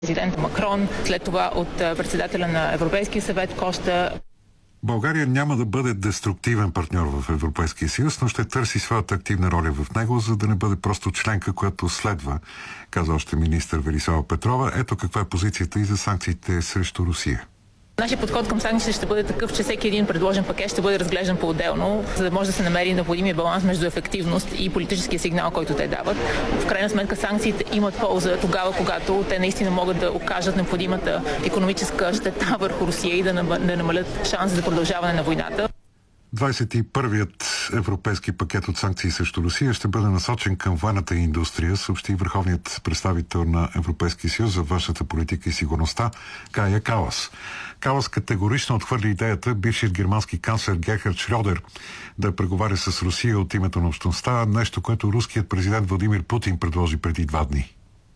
президент Макрон, след това от председателя на Европейския съвет Коста. България няма да бъде деструктивен партньор в Европейския съюз, но ще търси своята активна роля в него, за да не бъде просто членка, която следва, каза още министър Велислава Петрова. Ето каква е позицията и за санкциите срещу Русия. Нашия подход към санкциите ще бъде такъв, че всеки един предложен пакет ще бъде разглеждан по-отделно, за да може да се намери необходимия баланс между ефективност и политическия сигнал, който те дават. В крайна сметка санкциите имат полза тогава, когато те наистина могат да окажат необходимата икономическа щета върху Русия и да намалят шанс за продължаване на войната. 21-ият европейски пакет от санкции срещу Русия ще бъде насочен към военната индустрия, съобщи върховният представител на Европейския съюз за външната политика и сигурността Кая Калас. Калас категорично отхвърли идеята бившият германски канцлер Герхард Шрьодер да преговаря с Русия от името на общността, нещо, което руският президент Владимир Путин предложи преди 2 дни.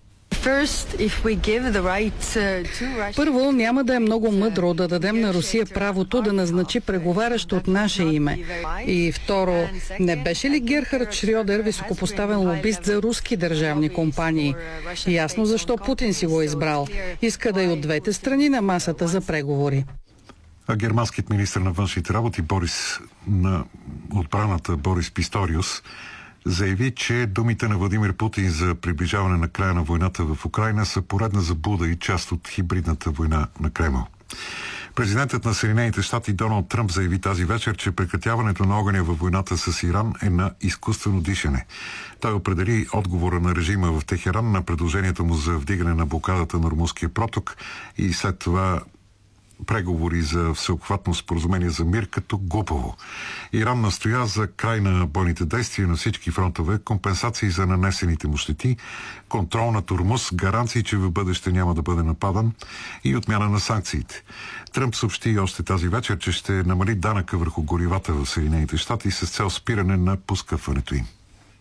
Първо, няма да е много мъдро да дадем на Русия правото да назначи преговарящ от наше име. И второ, не беше ли Герхард Шрьодер високопоставен лобист за руски държавни компании? Ясно защо Путин си го е избрал. Иска да е от двете страни на масата за преговори. А германският министър на външните работи на отбраната Борис Писториус заяви, че думите на Владимир Путин за приближаване на края на войната в Украйна са поредна заблуда и част от хибридната война на Кремъл. Президентът на Съединените щати Доналд Тръмп заяви тази вечер, че прекратяването на огъня във войната с Иран е на изкуствено дишане. Той определи отговора на режима в Техеран на предложението му за вдигане на блокадата на Ормузския проток и след това преговори за всеобхватно споразумение за мир като глупаво. Иран настоя за край на бойните действия на всички фронтове, компенсации за нанесените му щети, контрол на Ормуз, гаранции, че в бъдеще няма да бъде нападан и отмяна на санкциите. Тръмп съобщи още тази вечер, че ще намали данъка върху горивата в Съединените щати с цел спиране на поскъпването им.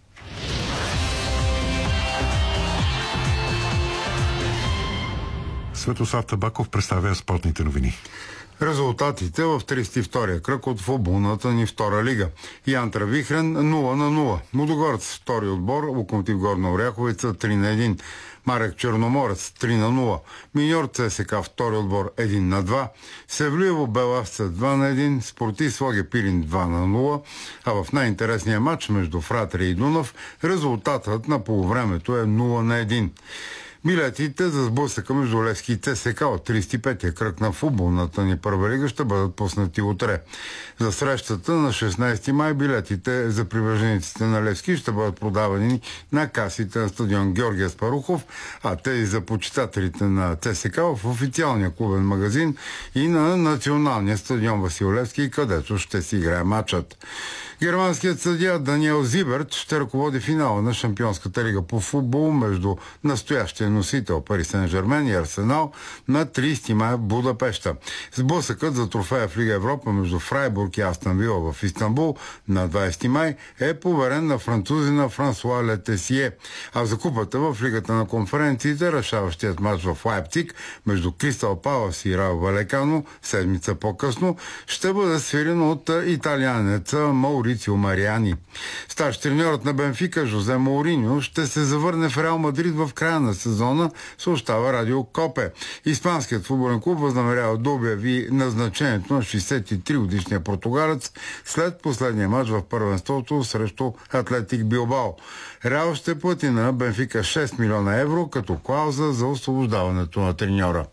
Светослав Табаков представя спортните новини. Резултатите в 32-я кръг от футболната ни втора лига. Янтра Вихрен 0-0. Лудогорец втори отбор, Локомотив Горна Оряховица 3-1. Марек Черноморец 3-0. Миньор ЦСК втори отбор 1-2. Севлиево Беласца 2-1. Спортист Слоге Пирин 2-0. А в най-интересния матч между Фратри и Дунав резултатът на полувремето е 0-1. Билетите за сблъсъка между Левски и ЦСК от 35-я кръг на футболната ни първа лига ще бъдат пуснати утре. За срещата на 16 май билетите за привържениците на Левски ще бъдат продавани на касите на стадион Георгия Спарухов, а тези за почитателите на ЦСК в официалния клубен магазин и на националния стадион Васил Левски, където ще си играе матчът. Германският съдия Даниел Зиберт ще ръководи финала на Шампионската лига по футбол между настоящия носител Пари Сен-Жермен и Арсенал на 30 май в Будапеща. Сблъсъкът за трофея в Лига Европа между Фрайбург и Астън Вила в Истанбул на 20 май е поверен на французина Франсуа Летесие. А за купата в Лигата на конференциите решаващият матч в Лайпциг между Кристал Палас и Рао Валекано седмица по-късно ще бъде свирен от италианеца Маурицио Мариани. Старш треньорът на Бенфика Жозе Моуриньо ще се завърне в Реал Мадрид в края на сезона, съобщава Радио Копе. Испанският футболен клуб възнамерява да обяви назначението на 63-годишния португалец след последния матч в първенството срещу Атлетик Билбао. Реал ще плати на Бенфика 6 милиона евро като клауза за освобождаването на треньора.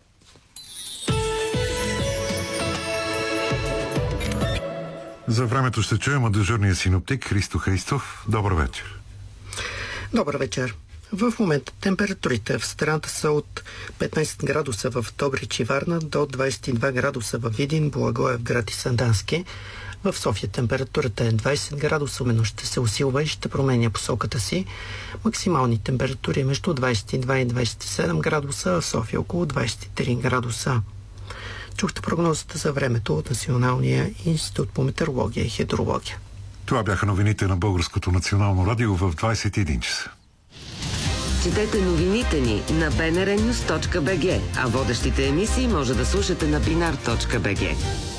За времето ще чуем от дежурния синоптик Христо Христов. Добър вечер. Добър вечер. В момента температурите в страната са от 15 градуса в Добрич и Варна до 22 градуса в Видин, Благоевград и Сандански. В София температурата е 20 градуса, умено ще се усилва и ще променя посоката си. Максимални температури между 22 и 27 градуса, в София около 23 градуса. Чухте прогнозата за времето от Националния институт по метеорология и хидрология. Това бяха новините на Българското национално радио в 21 часа. Четете новините ни на bnrnews.bg, а водещите емисии може да слушате на binar.bg.